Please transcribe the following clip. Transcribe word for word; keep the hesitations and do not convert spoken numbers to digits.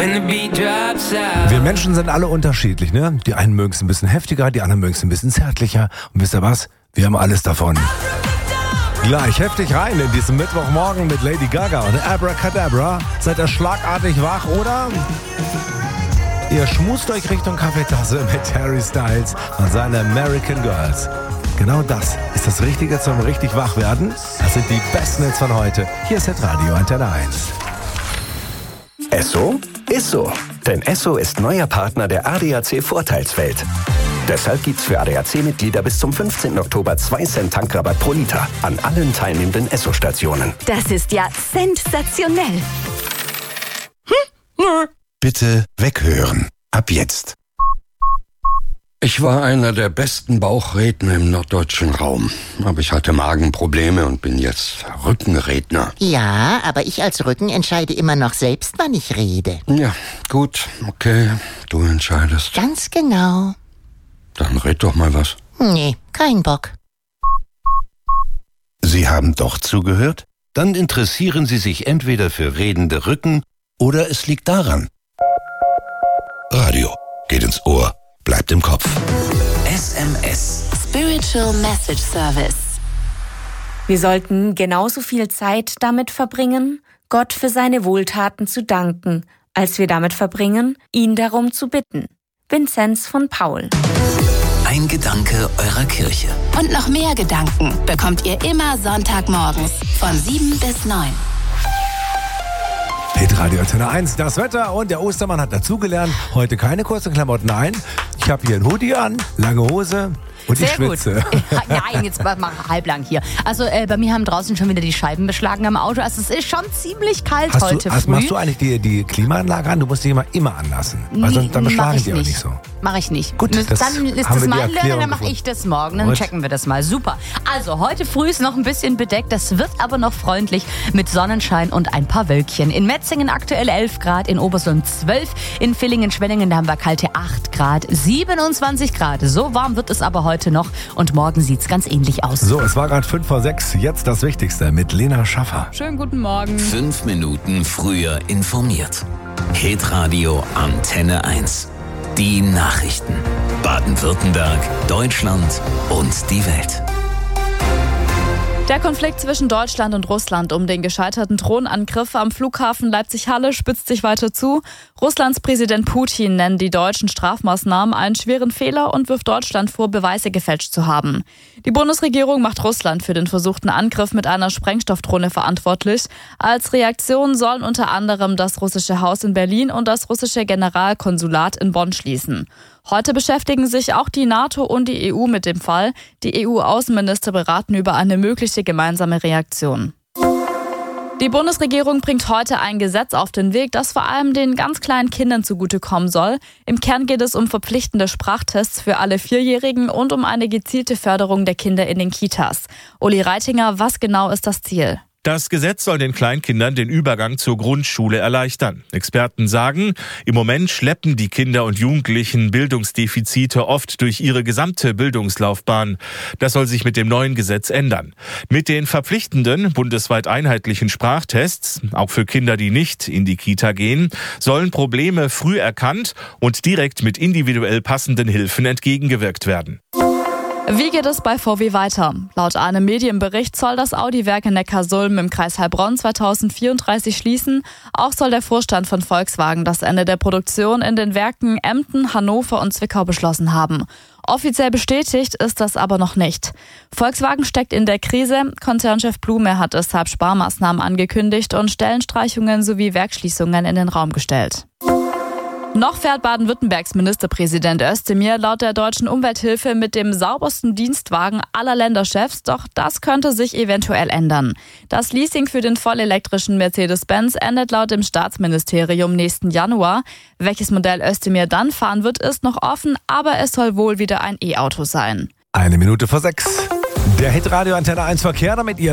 Wir Menschen sind alle unterschiedlich, ne? Die einen mögen es ein bisschen heftiger, die anderen mögen es ein bisschen zärtlicher. Und wisst ihr was? Wir haben alles davon. Gleich heftig rein in diesen Mittwochmorgen mit Lady Gaga und Abracadabra. Seid ihr schlagartig wach, oder? Ihr schmust euch Richtung Kaffeetasse mit Harry Styles und seinen American Girls. Genau das ist das Richtige zum richtig Wachwerden. Das sind die besten Hits von heute. Hier ist Hitradio Antenne eins. Esso ist so. Denn Esso ist neuer Partner der A D A C Vorteilswelt. Deshalb gibt's für A D A C-Mitglieder bis zum fünfzehnten Oktober zwei Cent Tankrabatt pro Liter an allen teilnehmenden Esso-Stationen. Das ist ja sensationell. Hm? Bitte weghören. Ab jetzt. Ich war einer der besten Bauchredner im norddeutschen Raum. Aber ich hatte Magenprobleme und bin jetzt Rückenredner. Ja, aber ich als Rücken entscheide immer noch selbst, wann ich rede. Ja, gut, okay, du entscheidest. Ganz genau. Dann red doch mal was. Nee, kein Bock. Sie haben doch zugehört? Dann interessieren Sie sich entweder für redende Rücken oder es liegt daran. Radio geht ins Ohr, bleibt im Kopf. S M S. Spiritual Message Service. Wir sollten genauso viel Zeit damit verbringen, Gott für seine Wohltaten zu danken, als wir damit verbringen, ihn darum zu bitten. Vinzenz von Paul. Ein Gedanke eurer Kirche. Und noch mehr Gedanken bekommt ihr immer Sonntagmorgens von sieben bis neun. Hitradio Antenne eins, das Wetter und der Ostermann hat dazugelernt. Heute keine kurzen Klamotten, nein. Ich habe hier ein Hoodie an, lange Hose und Sehr ich schwitze. Gut. Nein, jetzt mal halblang hier. Also äh, bei mir haben draußen schon wieder die Scheiben beschlagen am Auto. Also es ist schon ziemlich kalt hast heute du, hast, früh. Machst du eigentlich die, die Klimaanlage an? Du musst die immer, immer anlassen. Weil sonst, dann beschlagen die auch nicht so. Mache ich nicht. Gut, das dann ist haben das wir die mein Erklärung Learning, dann mache gefunden. ich das morgen. Dann Gut. checken wir das mal. Super. Also heute früh ist noch ein bisschen bedeckt. Das wird aber noch freundlich mit Sonnenschein und ein paar Wölkchen. In Metzingen aktuell elf Grad, in Oberslund zwölf, in Villingen-Schwenningen da haben wir kalte acht Grad, siebenundzwanzig Grad. So warm wird es aber heute noch und morgen sieht es ganz ähnlich aus. So, es war gerade fünf vor sechs. Jetzt das Wichtigste mit Lena Schaffer. Schönen guten Morgen. Fünf Minuten früher informiert. Hitradio Antenne eins. Die Nachrichten. Baden-Württemberg, Deutschland und die Welt. Der Konflikt zwischen Deutschland und Russland um den gescheiterten Drohnenangriff am Flughafen Leipzig-Halle spitzt sich weiter zu. Russlands Präsident Putin nennt die deutschen Strafmaßnahmen einen schweren Fehler und wirft Deutschland vor, Beweise gefälscht zu haben. Die Bundesregierung macht Russland für den versuchten Angriff mit einer Sprengstoffdrohne verantwortlich. Als Reaktion sollen unter anderem das russische Haus in Berlin und das russische Generalkonsulat in Bonn schließen. Heute beschäftigen sich auch die NATO und die E U mit dem Fall. Die E U-Außenminister beraten über eine mögliche gemeinsame Reaktion. Die Bundesregierung bringt heute ein Gesetz auf den Weg, das vor allem den ganz kleinen Kindern zugutekommen soll. Im Kern geht es um verpflichtende Sprachtests für alle Vierjährigen und um eine gezielte Förderung der Kinder in den Kitas. Uli Reitinger, was genau ist das Ziel? Das Gesetz soll den Kleinkindern den Übergang zur Grundschule erleichtern. Experten sagen, im Moment schleppen die Kinder und Jugendlichen Bildungsdefizite oft durch ihre gesamte Bildungslaufbahn. Das soll sich mit dem neuen Gesetz ändern. Mit den verpflichtenden, bundesweit einheitlichen Sprachtests, auch für Kinder, die nicht in die Kita gehen, sollen Probleme früh erkannt und direkt mit individuell passenden Hilfen entgegengewirkt werden. Wie geht es bei V W weiter? Laut einem Medienbericht soll das Audi-Werk in Neckarsulm im Kreis Heilbronn zweitausendvierunddreißig schließen. Auch soll der Vorstand von Volkswagen das Ende der Produktion in den Werken Emden, Hannover und Zwickau beschlossen haben. Offiziell bestätigt ist das aber noch nicht. Volkswagen steckt in der Krise. Konzernchef Blume hat deshalb Sparmaßnahmen angekündigt und Stellenstreichungen sowie Werksschließungen in den Raum gestellt. Noch fährt Baden-Württembergs Ministerpräsident Özdemir laut der Deutschen Umwelthilfe mit dem saubersten Dienstwagen aller Länderchefs, doch das könnte sich eventuell ändern. Das Leasing für den vollelektrischen Mercedes-Benz endet laut dem Staatsministerium nächsten Januar. Welches Modell Özdemir dann fahren wird, ist noch offen, aber es soll wohl wieder ein E-Auto sein. Eine Minute vor sechs. Der Hitradio Antenne eins Verkehr, damit ihr